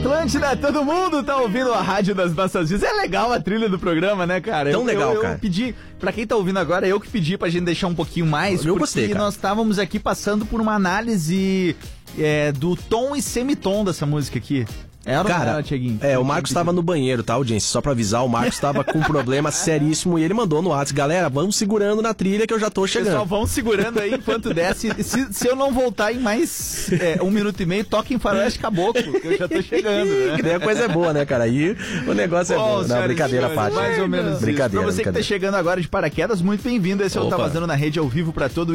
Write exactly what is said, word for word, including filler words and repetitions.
Atlântida, todo mundo tá ouvindo a Rádio das Nossas Vidas. É legal a trilha do programa, né, cara? Tão eu, legal, eu, eu cara. pedi, pra quem tá ouvindo agora, eu que pedi pra gente deixar um pouquinho mais, eu porque gostei, cara. nós estávamos aqui passando por uma análise é, do tom e semitom dessa música aqui. Era, cara, era, Thiaguinho? É, o Marcos estava no banheiro, tá, audiência? Só pra avisar, o Marcos estava com um problema seríssimo e ele mandou no WhatsApp, galera, vamos segurando na trilha que eu já tô chegando. Pessoal, vão segurando aí enquanto desce. Se, se eu não voltar em mais é, um minuto e meio, toque em Faroeste Caboclo, que eu já tô chegando, né? Que daí a coisa é boa, né, cara? Aí o negócio é bom. Não, brincadeira, Paty. Mais ou menos isso. Brincadeira, Pra você brincadeira. que tá chegando agora de paraquedas, muito bem-vindo. Esse é o Tá Opa. Vazando na Rede ao vivo pra todo